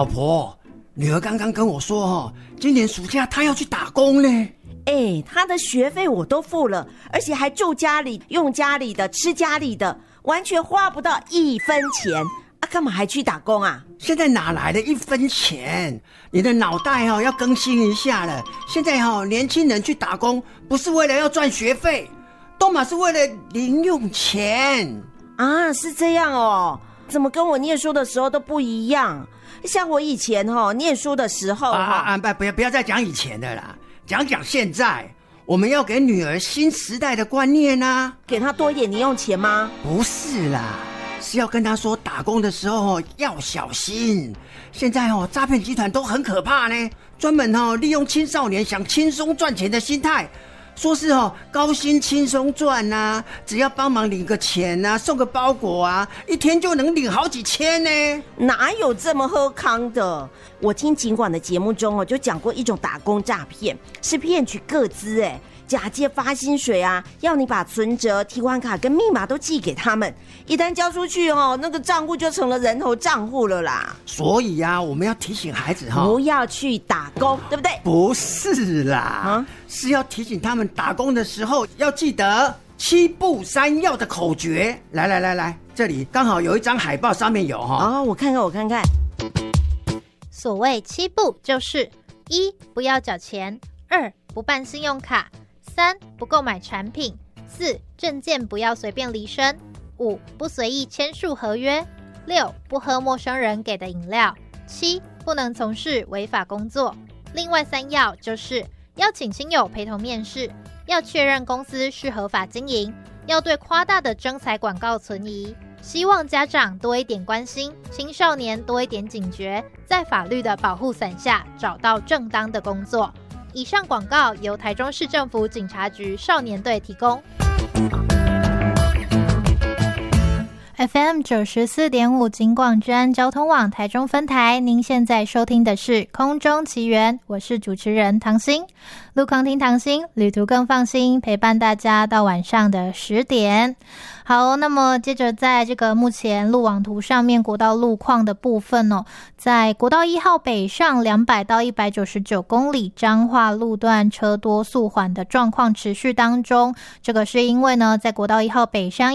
老婆，女儿刚刚跟我说今年暑假她要去打工呢。 她的学费我都付了，而且还住家里，用家里的，吃家里的，完全花不到1分钱啊！干嘛还去打工啊？ 现在哪来的1分钱？你的脑袋要更新一下了。现在年轻人去打工不是为了要赚学费，都嘛是为了零用钱啊！是这样哦，怎么跟我念书的时候都不一样？像我以前念书的时候不要再讲以前的啦，讲现在。我们要给女儿新时代的观念啊， 给她多一点零用钱吗？ 不是啦，是要跟她说打工的时候要小心。现在诈骗集团都很可怕呢，专门利用青少年想轻松赚钱的心态，说是高薪轻松赚啊，只要帮忙领个钱啊，送个包裹啊，一天就能领好几千呢。 哪有这么喝康的？我听警管的节目中就讲过一种打工诈骗，是骗取个资假借发薪水啊，要你把存折、提款卡跟密码都寄给他们，一旦交出去那个账户就成了人头账户了啦。 所以我们要提醒孩子不要去打工，对不对？ 不是啦，是要提醒他们打工的时候要记得7不3要的口诀。来，这里刚好有一张海报，上面有我看看。 所谓7不就是1不要缴钱，2不办信用卡，3不购买产品，4证件不要随便离身，5不随意签署合约，6不喝陌生人给的饮料，7不能从事违法工作。另外3要就是要请亲友陪同面试，要确认公司是合法经营，要对夸大的征才广告存疑。希望家长多一点关心，青少年多一点警觉，在法律的保护伞下找到正当的工作。以上广告由台中市政府警察局少年队提供。FM 94.5警广治安交通网台中分台，您现在收听的是空中奇缘，我是主持人唐心。路况听唐心，旅途更放心，陪伴大家到晚上的10点。好，那么接着在这个目前路网图上面国道路况的部分在国道1号北上200到199公里彰化路段车多速缓的状况持续当中，这个是因为呢在国道1号北上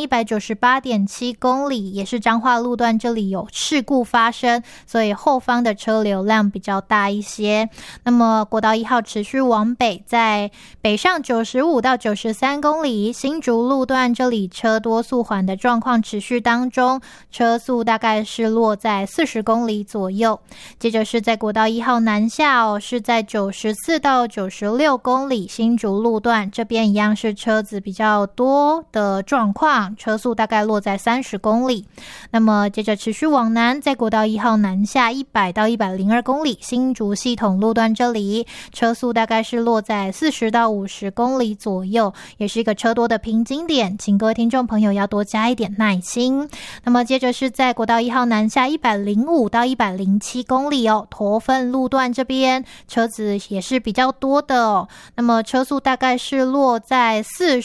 198.7 公里也是彰化路段这里有事故发生，所以后方的车流量比较大一些。那么国道1号持续往北，在北上95到93公里新竹路段这里车多速缓的状况持续当中，车速大概是落在40公里左右。接着是在国道1号南下是在94到96公里新竹路段，这边一样是车子比较多的状况，车速大概落在30公里。那么接着持续往南，在国道1号南下100到102公里新竹系统路段这里，车速大概是落在40到50公里左右，也是一个车多的瓶颈点，请各位听众朋友要多加一点耐心。那么接着是在国道1号南下105到107公里头份路段这边车子也是比较多的那么车速大概是落在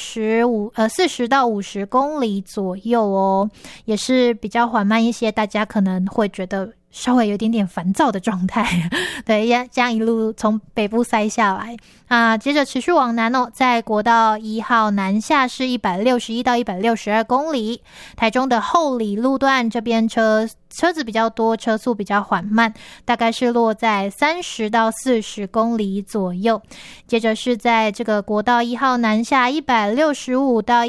40到50公里左右也是比较缓慢一些，大家可能会觉得稍微有点点烦躁的状态对，这样一路从北部塞下来接着持续往南在国道1号南下是161到162公里，台中的后里路段这边车子比较多，车速比较缓慢，大概是落在30到40公里左右。接着是在这个国道1号南下165到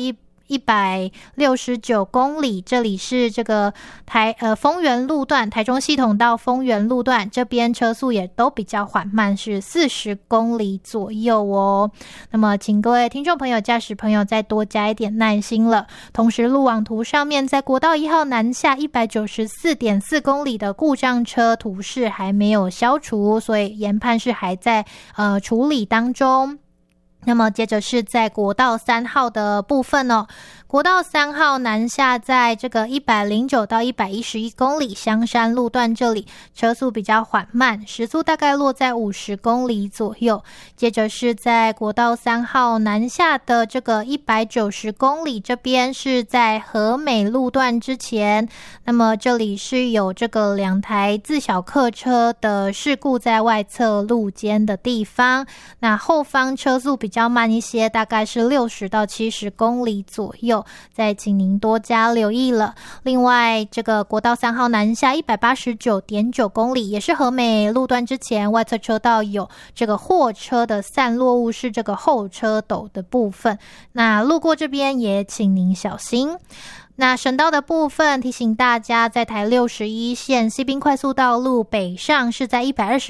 169公里，这里是这个丰原路段，台中系统到丰原路段这边车速也都比较缓慢，是40公里左右那么请各位听众朋友驾驶朋友再多加一点耐心了。同时路网图上面在国道1号南下 194.4 公里的故障车图示还没有消除，所以研判是还在处理当中。那么接着是在国道3号的部分国道3号南下在这个109到111公里香山路段，这里车速比较缓慢，时速大概落在50公里左右。接着是在国道3号南下的这个190公里，这边是在和美路段之前，那么这里是有这个2台自小客车的事故在外侧路肩的地方，那后方车速比较慢一些，大概是60到70公里左右，再请您多加留意了。另外这个国道3号南下 189.9 公里，也是和美路段之前，外侧车道有这个货车的散落物是这个后车斗的部分，那路过这边也请您小心。那省道的部分提醒大家，在台61线西滨快速道路北上是在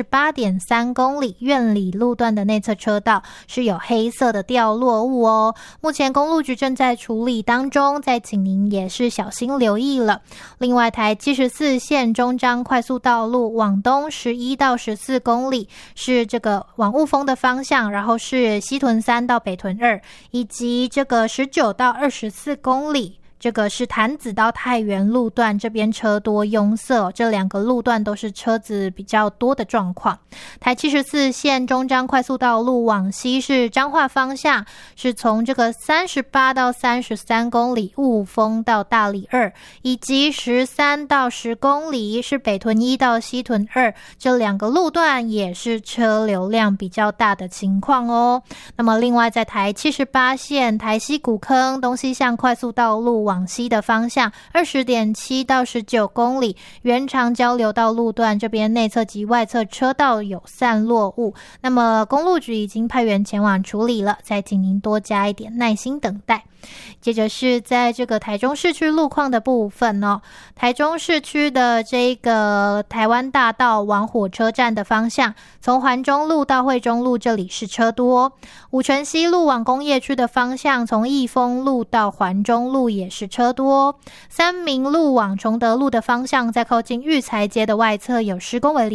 128.3 公里，苑里路段的内侧车道是有黑色的掉落物哦，目前公路局正在处理当中，再请您也是小心留意了。另外台74线中彰快速道路往东11到14公里是这个往雾峰的方向，然后是西屯3到北屯2，以及这个19到24公里这个是潭子到太原路段，这边车多拥塞，这2个路段都是车子比较多的状况。台74线中彰快速道路往西是彰化方向，是从这个38到33公里雾峰到大里2，以及13到10公里是北屯1到西屯2，这2个路段也是车流量比较大的情况哦。那么另外在台78线台西古坑东西向快速道路往西的方向 20.7 到19公里原长交流道路段，这边内侧及外侧车道有散落物，那么公路局已经派员前往处理了，再请您多加一点耐心等待。接着是在这个台中市区路况的部分哦，台中市区的这个台湾大道往火车站的方向，从环中路到惠中路这里是车多，五权西路往工业区的方向，从义丰路到环中路也是车多，三民路往崇德路的方向，在靠近育才街的外侧有施工为